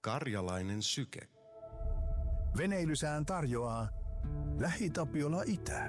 Karjalainen syke. Veneilysään tarjoaa LähiTapiola Itä.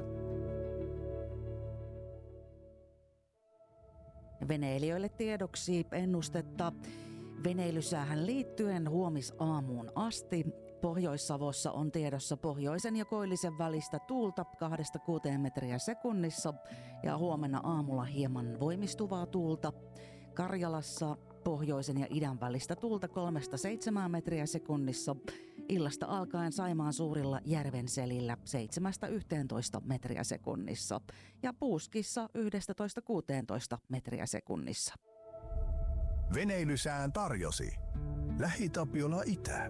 Veneilijöille tiedoksi ennustetta veneilysäähän liittyen huomisaamuun asti. Pohjois-Savossa on tiedossa pohjoisen ja koillisen välistä tuulta 2-6 metriä sekunnissa ja huomenna aamulla hieman voimistuvaa tuulta. Karjalassa pohjoisen ja idän välistä tuulta 3-7 metriä sekunnissa. Illasta alkaen Saimaan suurilla järvenselillä 7-11 metriä sekunnissa ja Puuskissa 11-16 metriä sekunnissa. Veneilysään tarjosi LähiTapiola Itä.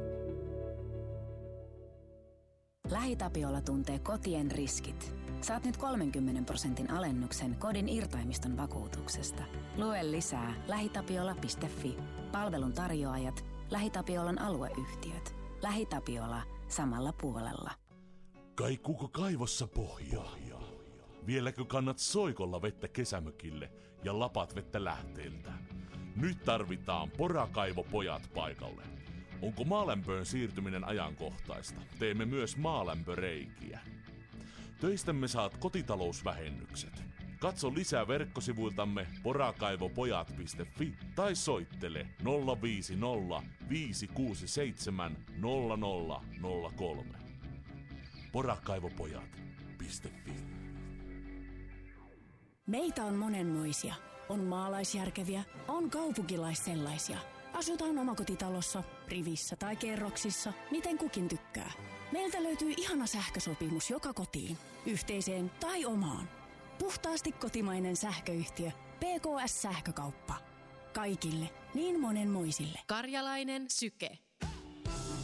LähiTapiola tuntee kotien riskit. Saat nyt 30% alennuksen kodin irtaimiston vakuutuksesta. Lue lisää lähitapiola.fi. Palvelun tarjoajat, LähiTapiolan alueyhtiöt. LähiTapiola samalla puolella. Kaikuuko kaivossa pohjaa? Vieläkö kannat soikolla vettä kesämökille ja lapat vettä lähteeltä? Nyt tarvitaan Porakaivopojat paikalle. Onko maalämpöön siirtyminen ajankohtaista? Teemme myös maalämpöreikiä. Töistämme saat kotitalousvähennykset. Katso lisää verkkosivuiltamme porakaivopojat.fi tai soittele 050 567 0003. Porakaivopojat.fi. Meitä on monenmoisia. On maalaisjärkeviä, on kaupunkilaissellaisia. Asutaan omakotitalossa, rivissä tai kerroksissa, miten kukin tykkää. Meiltä löytyy ihana sähkösopimus joka kotiin, yhteiseen tai omaan. Puhtaasti kotimainen sähköyhtiö PKS Sähkökauppa. Kaikille, niin monenmoisille. Karjalainen syke.